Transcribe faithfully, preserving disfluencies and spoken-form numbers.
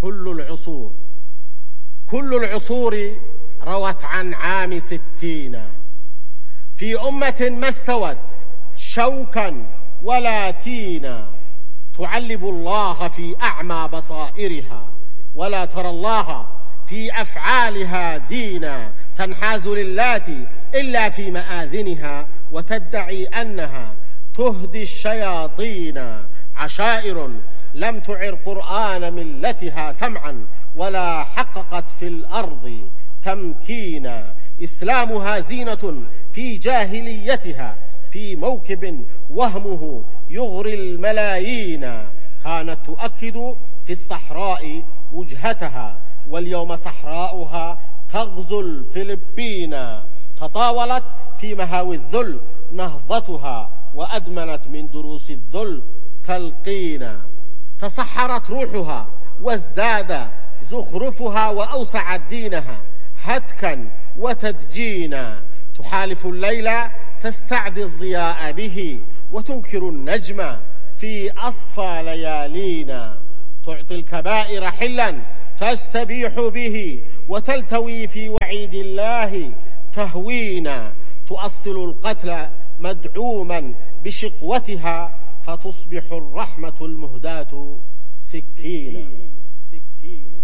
كل العصور كل العصور روت عن عام ستين، في أمة ما استوت شوكا ولا تينا، تعلب الله في أعمى بصائرها ولا ترى الله في أفعالها دينا، تنحاز للات إلا في مآذنها وتدعي أنها تهدي الشياطين، عشائر لم تعر قرآن ملتها سمعا ولا حققت في الأرض تمكينا، إسلامها زينة في جاهليتها في موكب وهمه يغري الملايين، كانت تؤكد في الصحراء وجهتها واليوم صحراؤها تغزو الفلبين، تطاولت في مهاوي الذل نهضتها وأدمنت من دروس الذل تلقينا، تصحرت روحها وازداد زخرفها وأوسعت دينها هتكا وتدجينا، تحالف الليل تستعدي الضياء به وتنكر النجم في أصفى ليالينا، تعطي الكبائر حلا تستبيح به وتلتوي في وعيد الله تهوينا، تؤصل القتل مدعوما بشقوتها فتصبح الرحمة المهداة سكينا.